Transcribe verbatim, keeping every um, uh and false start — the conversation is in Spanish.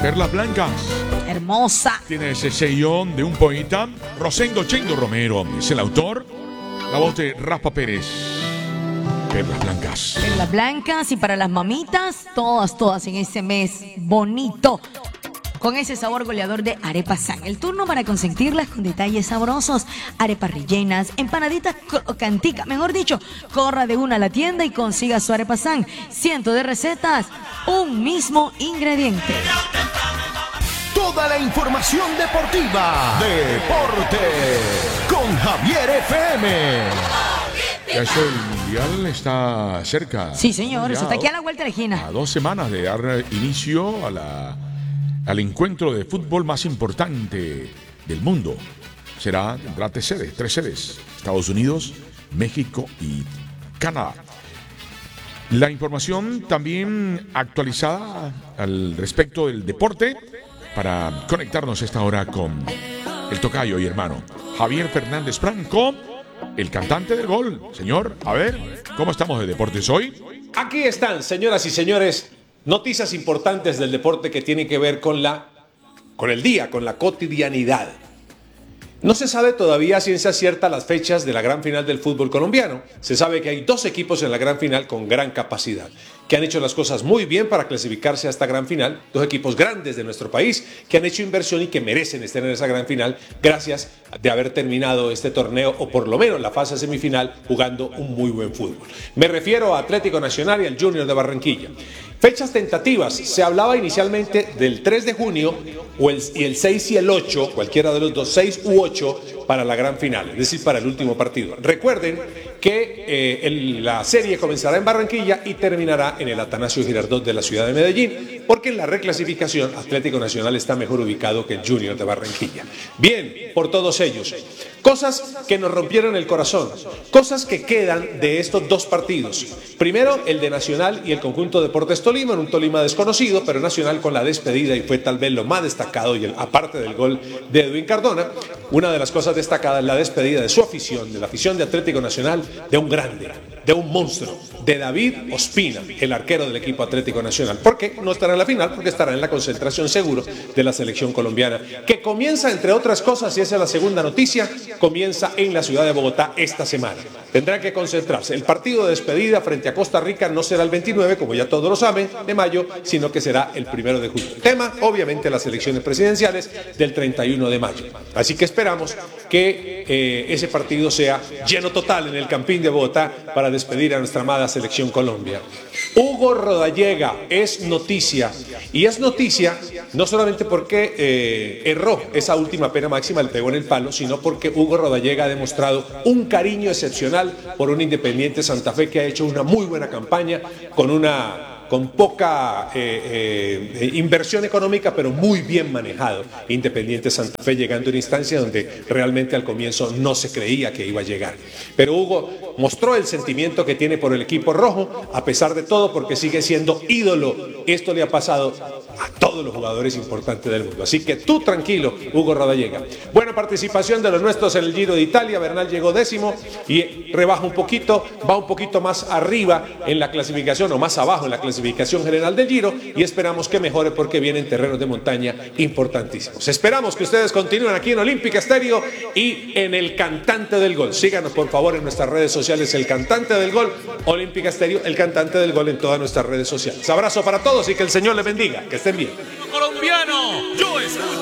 Perlas blancas. Hermosa. Tiene ese sellón de un poeta. Rosendo Chendo Romero es el autor. La voz de Rafa Pérez. Perlas blancas. Perlas blancas y para las mamitas, todas, todas en este mes bonito. Con ese sabor goleador de Arepa San. El turno para consentirlas con detalles sabrosos. Arepas rellenas, empanaditas crocanticas. Mejor dicho, corra de una a la tienda y consiga su Arepa San. Cientos de recetas, un mismo ingrediente. Toda la información deportiva. Deporte con Javier F M. Ya eso, el mundial está cerca. Sí, señor, Ya eso está aquí a la vuelta de la esquina. A dos semanas de dar inicio a la... al encuentro de fútbol más importante del mundo. Será, tendrá tres sedes, tres sedes, Estados Unidos, México y Canadá. La información también actualizada al respecto del deporte para conectarnos a esta hora con el tocayo y hermano Javier Fernández Franco, el cantante del gol. Señor, a ver, ¿cómo estamos de deportes hoy? Aquí están, señoras y señores, noticias importantes del deporte que tienen que ver con la, con el día, con la cotidianidad. No se sabe todavía a ciencia cierta las fechas de la gran final del fútbol colombiano. Se sabe que hay dos equipos en la gran final con gran capacidad, que han hecho las cosas muy bien para clasificarse a esta gran final. Dos equipos grandes de nuestro país que han hecho inversión y que merecen estar en esa gran final gracias de haber terminado este torneo, o por lo menos la fase semifinal, jugando un muy buen fútbol. Me refiero a Atlético Nacional y al Junior de Barranquilla. Fechas tentativas. Se hablaba inicialmente del tres de junio o el, y el seis y el ocho, cualquiera de los dos, seis u ocho, para la gran final, es decir, para el último partido. Recuerden que eh, el, la serie comenzará en Barranquilla y terminará en el Atanasio Girardot de la ciudad de Medellín, porque en la reclasificación Atlético Nacional está mejor ubicado que el Junior de Barranquilla. Bien, por todos ellos. Cosas que nos rompieron el corazón, cosas que quedan de estos dos partidos. Primero, el de Nacional y el conjunto Deportes Tolima, en un Tolima desconocido, pero Nacional con la despedida, y fue tal vez lo más destacado, y el, aparte del gol de Edwin Cardona, una de las cosas destacadas es la despedida de su afición, de la afición de Atlético Nacional, de un grande, de un monstruo, de David Ospina, el arquero del equipo Atlético Nacional. ¿Por qué no estará en la final? Porque estará en la concentración seguro de la selección colombiana, que comienza, entre otras cosas, y esa es la segunda noticia, comienza en la ciudad de Bogotá esta semana. Tendrá que concentrarse. El partido de despedida frente a Costa Rica no será el veintinueve, como ya todos lo saben, de mayo, sino que será el primero de julio. Tema, obviamente, las elecciones presidenciales del treinta y uno de mayo. Así que esperamos que eh, ese partido sea lleno total en el Campín de Bogotá para despedir a nuestra amada selección Colombia. Hugo Rodallega es noticia, y es noticia no solamente porque eh, erró esa última pena máxima, le pegó en el palo, sino porque Hugo Rodallega ha demostrado un cariño excepcional por un Independiente Santa Fe que ha hecho una muy buena campaña, con una con poca eh, eh, inversión económica, pero muy bien manejado. Independiente Santa Fe llegando a una instancia donde realmente al comienzo no se creía que iba a llegar. Pero Hugo mostró el sentimiento que tiene por el equipo rojo, a pesar de todo, porque sigue siendo ídolo. Esto le ha pasado a todos los jugadores importantes del mundo. Así que tú tranquilo, Hugo Rodallega. Buena participación de los nuestros en el Giro de Italia. Bernal llegó décimo y rebaja un poquito, va un poquito más arriba en la clasificación, o más abajo en la clasificación general del Giro, y esperamos que mejore porque vienen terrenos de montaña importantísimos. Esperamos que ustedes continúen aquí en Olímpica Estéreo y en El Cantante del Gol. Síganos por favor en nuestras redes sociales, El Cantante del Gol, Olímpica Estéreo, El Cantante del Gol en todas nuestras redes sociales. Abrazo para todos y que el Señor les bendiga. Que estén bien. Colombiano, yo escucho